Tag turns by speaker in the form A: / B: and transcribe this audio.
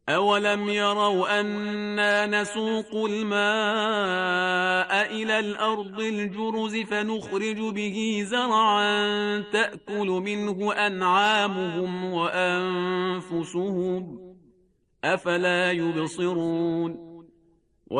A: أولم يروا أنا نسوق الماء إلى الأرض الجرز فنخرج به زرعا تأكل منه أنعامهم وأنفسهم أفلا يبصرون